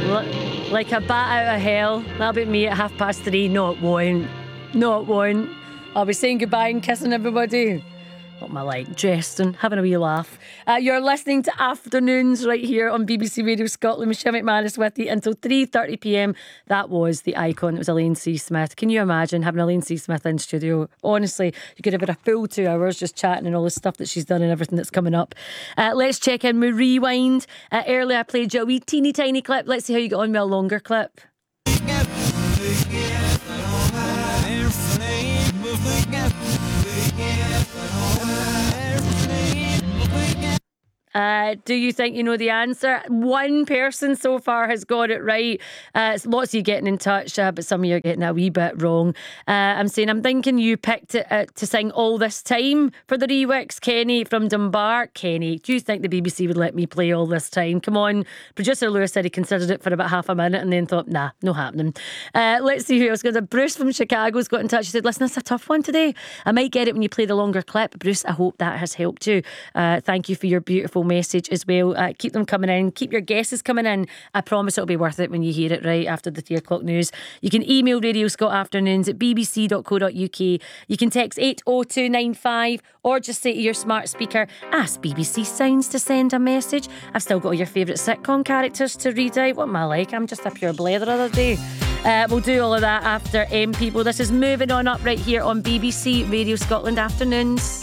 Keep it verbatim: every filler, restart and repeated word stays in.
L- like a bat out of hell. That'll be me at half past three. No, it won't. No, it won't. I'll be saying goodbye and kissing everybody. What am I like? Dressed and having a wee laugh. Uh, you're listening to Afternoons right here on B B C Radio Scotland. Michelle McManus with you until three thirty p m. That was the icon. It was Elaine C. Smith. Can you imagine having Elaine C. Smith in studio? Honestly, you could have had a full two hours just chatting and all the stuff that she's done and everything that's coming up. Uh, let's check in with Rewind. Uh, earlier I played you a wee teeny tiny clip. Let's see how you get on with a longer clip. Uh, do you think you know the answer? One person so far has got it right. Uh, it's lots of you getting in touch, uh, but some of you are getting a wee bit wrong. Uh, I'm saying, I'm thinking you picked it uh, to sing All This Time for the Rewics. Kenny from Dunbar. Kenny, do you think the B B C would let me play All This Time? Come on. Producer Lewis said he considered it for about half a minute and then thought, nah, no happening. Uh, let's see who else goes. Bruce from Chicago's got in touch. He said, listen, it's a tough one today. I might get it when you play the longer clip. Bruce, I hope that has helped you. Uh, thank you for your beautiful message as well. Uh, keep them coming in. Keep your guesses coming in. I promise it'll be worth it when you hear it right after the three o'clock news. You can email Radio Scott Afternoons at b b c dot co dot u k. You can text eight oh two nine five or just say to your smart speaker, ask B B C Sounds to send a message. I've still got all your favourite sitcom characters to read out. What am I like? I'm just a pure blather the other day. Uh, we'll do all of that after M People. This is Moving On Up right here on B B C Radio Scotland Afternoons.